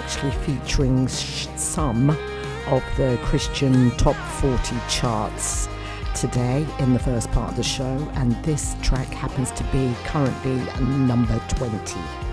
actually featuring some of the Christian top 40 charts today in the first part of the show, and this track happens to be currently number 20.